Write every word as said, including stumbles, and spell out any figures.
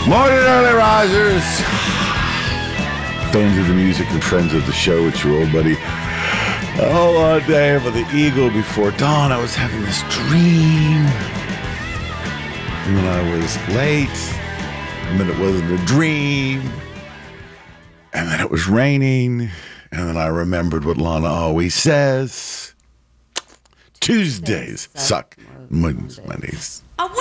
Morning, early risers. Fans of the music and friends of the show, it's your old buddy. Oh, one day for the Eagle before dawn, I was having this dream. And then I was late. And then it wasn't a dream. And then it was raining. And then I remembered what Lana always says. Tuesdays suck. Mondays. I